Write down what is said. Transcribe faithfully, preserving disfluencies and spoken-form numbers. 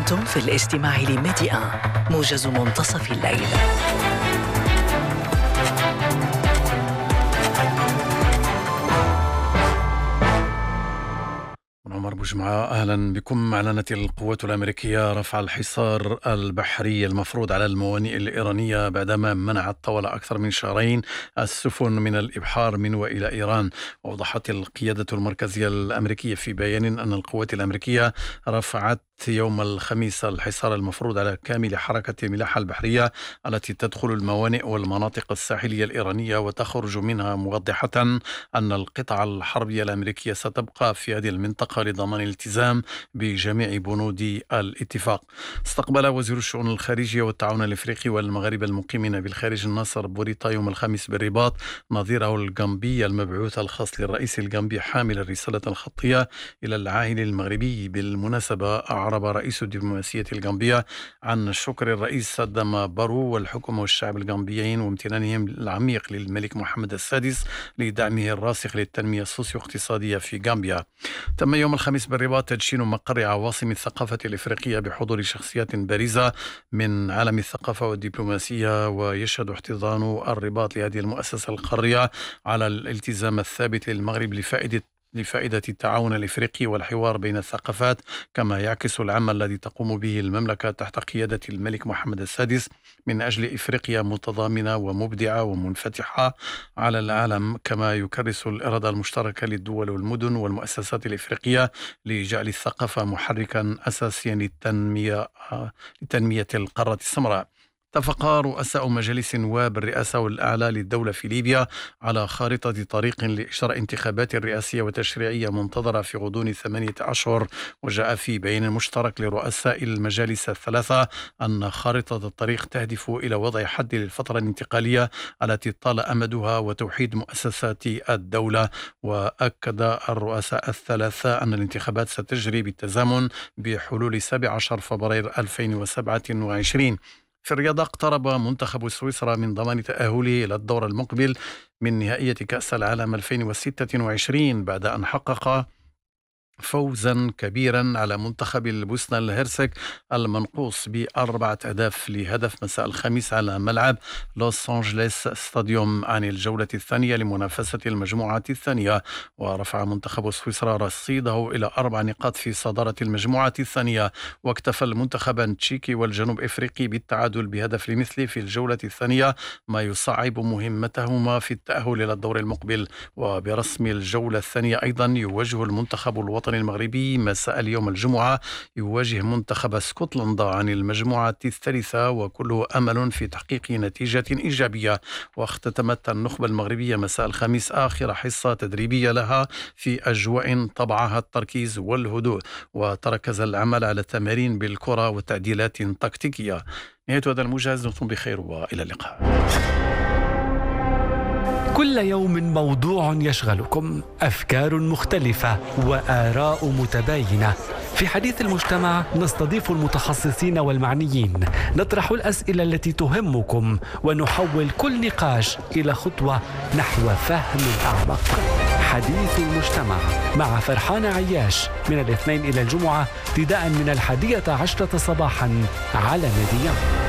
أنتم في الاستماع لميديا موجز منتصف الليل. عمر بوجمعة، أهلا بكم. أعلنت القوات الأمريكية رفع الحصار البحري المفروض على الموانئ الإيرانية بعدما منعت طوال أكثر من شهرين السفن من الإبحار من وإلى إيران. وأوضحت القيادة المركزية الأمريكية في بيان أن القوات الأمريكية رفعت يوم الخميس الحصار المفروض على كامل حركة الملاحة البحرية التي تدخل الموانئ والمناطق الساحلية الإيرانية وتخرج منها، موضحة أن القطع الحربية الأمريكية ستبقى في هذه المنطقة لضمان الالتزام بجميع بنود الاتفاق. استقبل وزير الشؤون الخارجية والتعاون الإفريقي والمغاربة المقيمين بالخارج الناصر بوريطا يوم الخميس بالرباط نظيره الغامبي المبعوث الخاص للرئيس الغامبي حامل الرسالة الخطية إلى العائل المغربي. بالمناسبة أعرب رئيس الدبلوماسية الغامبية عن شكر الرئيس أداما بارو والحكومة والشعب الغامبيين وامتنانهم العميق للملك محمد السادس لدعمه الراسخ للتنمية السوسيو اقتصادية في غامبيا. تم يوم الخميس بالرباط تدشين مقر عواصم الثقافة الإفريقية بحضور شخصيات بارزة من عالم الثقافة والدبلوماسية، ويشهد احتضان الرباط لهذه المؤسسة القارية على الالتزام الثابت للمغرب لفائدة لفائدة التعاون الإفريقي والحوار بين الثقافات، كما يعكس العمل الذي تقوم به المملكة تحت قيادة الملك محمد السادس من أجل إفريقيا متضامنة ومبدعة ومنفتحة على العالم، كما يكرس الإرادة المشتركة للدول والمدن والمؤسسات الإفريقية لجعل الثقافة محركا أساسيا للتنمية لتنمية القارة السمراء. اتفق رؤساء مجالس النواب الرئاسة والأعلى للدولة في ليبيا على خارطة طريق لإجراء انتخابات رئاسية وتشريعية منتظرة في غضون ثمانية أشهر. وجاء في بيان مشترك لرؤساء المجالس الثلاثة أن خارطة الطريق تهدف إلى وضع حد للفترة الانتقالية التي طال أمدها وتوحيد مؤسسات الدولة. وأكد الرؤساء الثلاثة أن الانتخابات ستجري بالتزامن بحلول سابع عشر فبراير ألفين وسبعة وعشرين. في الرياضة، اقترب منتخب سويسرا من ضمان تأهله إلى الدور المقبل من نهائية كأس العالم ألفين وستة وعشرين بعد أن حقق فوزا كبيرا على منتخب البوسنة الهرسك المنقوص بأربعة أهداف لهدف مساء الخميس على ملعب لوس أنجليس ستاديوم عن الجولة الثانية لمنافسة المجموعة الثانية. ورفع منتخب سويسرا رصيده إلى أربع نقاط في صدارة المجموعة الثانية. واكتفى المنتخب التشيكي والجنوب إفريقي بالتعادل بهدف لمثله في الجولة الثانية، ما يصعب مهمتهما في التأهل إلى الدور المقبل. وبرسم الجولة الثانية أيضا يواجه المنتخب الوطني المغربي مساء اليوم الجمعة يواجه منتخب اسكتلندا عن المجموعة الثالثة، وكله أمل في تحقيق نتيجة إيجابية. واختتمت النخبة المغربية مساء الخميس آخر حصة تدريبية لها في أجواء طبعها التركيز والهدوء، وتركز العمل على التمارين بالكرة وتعديلات تكتيكية. نهاية هذا الموجز، دمتم بخير وإلى اللقاء. كل يوم موضوع يشغلكم، أفكار مختلفة وآراء متباينة. في حديث المجتمع نستضيف المتخصصين والمعنيين، نطرح الأسئلة التي تهمكم ونحول كل نقاش إلى خطوة نحو فهم أعمق. حديث المجتمع مع فرحان عياش من الاثنين إلى الجمعة ابتداء من الحادية عشرة صباحا على ميديا.